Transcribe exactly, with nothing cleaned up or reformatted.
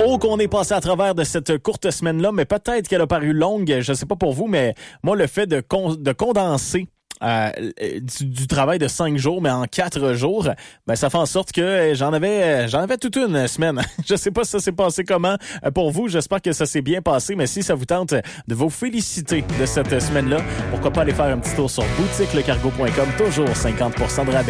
Oh, qu'on est passé à travers de cette courte semaine-là, mais peut-être qu'elle a paru longue, je sais pas pour vous, mais moi, le fait de, con- de condenser euh, du, du travail de cinq jours, mais en quatre jours, ben ça fait en sorte que j'en avais j'en avais toute une semaine. Je sais pas si ça s'est passé comment pour vous, j'espère que ça s'est bien passé, mais si ça vous tente de vous féliciter de cette semaine-là, pourquoi pas aller faire un petit tour sur boutique le cargo point com, toujours cinquante pour cent de rabais.